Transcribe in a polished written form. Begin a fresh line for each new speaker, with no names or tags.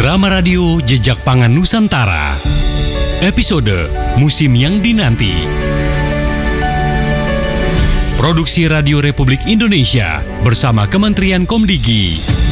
Drama radio Jejak Pangan Nusantara. Episode Musim yang Dinanti. Produksi Radio Republik Indonesia bersama Kementerian Komdigi.